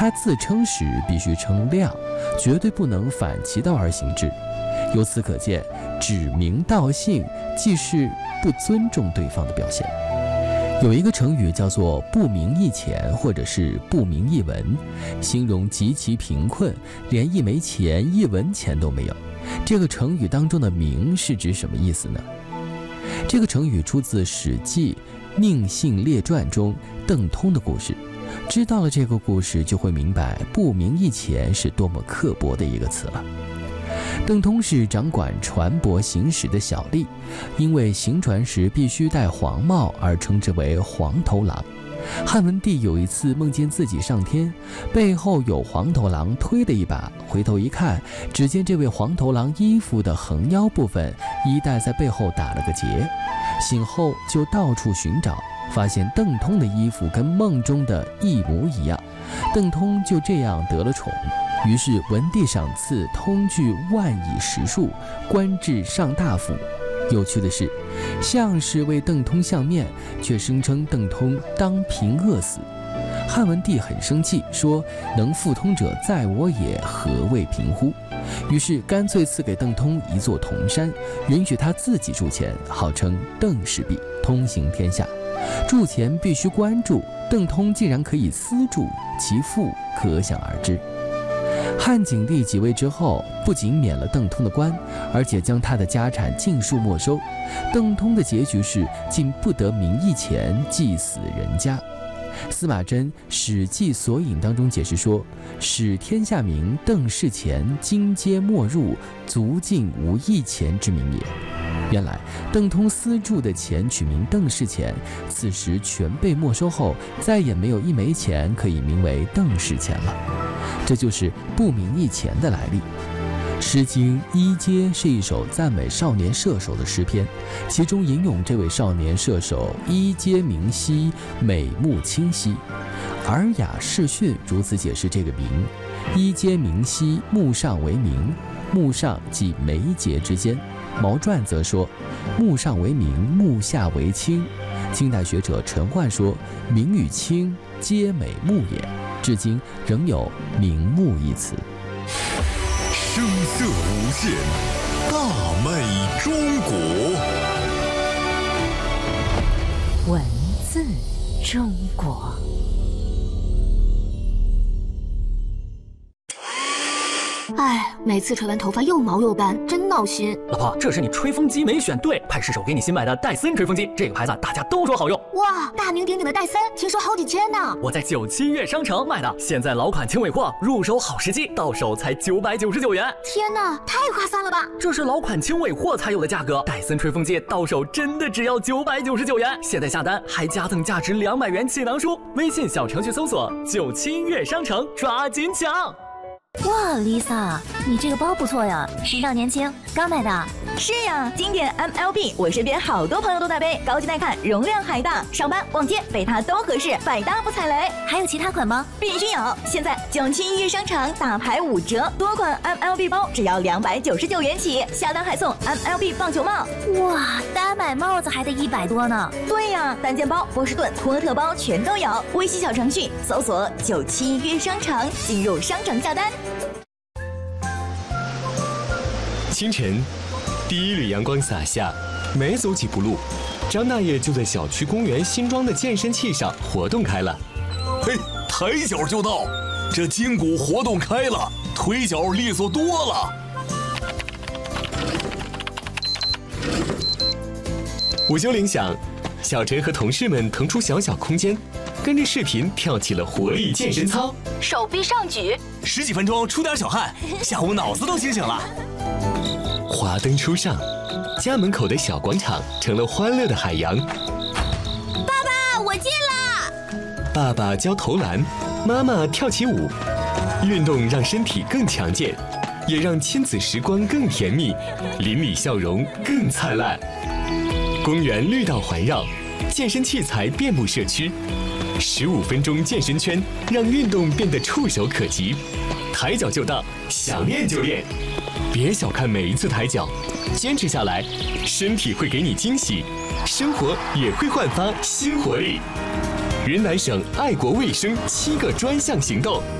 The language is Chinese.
他自称时必须称量，绝对不能反其道而行之。由此可见，指名道姓既是不尊重对方的表现。有一个成语叫做不鸣一钱，或者是不鸣一文，形容极其贫困，连一枚钱、一文钱都没有。这个成语当中的鸣是指什么意思呢？这个成语出自《史记·宁信列传》中邓通的故事。知道了这个故事，就会明白不鸣一钱是多么刻薄的一个词了。邓通是掌管船舶行驶的小吏，因为行船时必须戴黄帽而称之为黄头郎。汉文帝有一次梦见自己上天，背后有黄头郎推了一把，回头一看，只见这位黄头郎衣服的横腰部分衣带在背后打了个结。醒后就到处寻找，发现邓通的衣服跟梦中的一模一样，邓通就这样得了宠。于是文帝赏赐通具万以十数，官至上大夫。有趣的是，项氏为邓通相面，却声称邓通当贫饿死。汉文帝很生气，说：“能复通者在我也，何谓贫乎？”于是干脆赐给邓通一座铜山，允许他自己铸钱，号称邓氏璧，通行天下。铸钱必须官铸，邓通竟然可以私铸，其富可想而知。汉景帝即位之后，不仅免了邓通的官，而且将他的家产尽数没收。邓通的结局是竟不得名义钱，祭死人家。司马真《史记索引》当中解释说：“使天下名邓氏钱，今皆没入，足尽无一钱之名也。”原来邓通私铸的钱取名邓氏钱，此时全被没收后，再也没有一枚钱可以名为邓氏钱了。这就是不鸣一钱的来历。《诗经·一阶》是一首赞美少年射手的诗篇，其中吟咏这位少年射手一阶明晰，美目清晰。《尔雅释训》如此解释这个名：一阶明晰，目上为明，目上即眉睫之间。毛传则说，目上为明，目下为清。清代学者陈奂说，明与清皆美目也，至今仍有明目一词。 声色无限，大美中国。 文字中国。 哎，每次吹完头发又毛又斑，真闹心。 老婆，这是你吹风机没选对，派失手给你新买的戴森吹风机，这个牌子大家都说好用。 哇，大名鼎鼎的戴森，听说好几千呢。 我在97月商城买的，现在老款轻尾货，入手好时机，到手才999元。 天哪，太划算了吧！ 这是老款轻尾货才有的价格，戴森吹风机到手真的只要999元。现在下单还加赠价值200元气囊书，微信小程序搜索97月商城，抓紧抢。 哇 ，Lisa， 你这个包不错呀，时尚年轻，刚买的。 是呀，经典 MLB， 我身边好多朋友都在背，高级耐看，容量还大，上班逛街背它都合适，百搭不踩雷。 还有其他款吗？ 必须有！现在97月商场大牌5折，多款 MLB 包只要299元起，下单还送 MLB 棒球帽。 哇，单买帽子还得100多呢。 对呀，单肩包、波士顿、托特包全都有。微信小程序搜索97月商场，进入商城下单。 清晨，第一缕阳光洒下，没走几步路，张大爷就在小区公园新装的健身器上活动开了。 嘿，抬脚就到，这筋骨活动开了，腿脚利索多了。 午休铃响，小陈和同事们腾出小小空间，跟着视频跳起了活力健身操， 手臂上举 ，10几分钟出点小汗，下午脑子都清醒了。 华灯初上，家门口的小广场成了欢乐的海洋。 爸爸，我进啦！ 爸爸教投篮，妈妈跳起舞，运动让身体更强健，也让亲子时光更甜蜜，邻里笑容更灿烂。公园绿道环绕，健身器材遍布社区，15分钟健身圈让运动变得触手可及，抬脚就到，想练就练。别小看每一次抬脚，坚持下来，身体会给你惊喜，生活也会焕发新活力。云南省爱国卫生7个专项行动。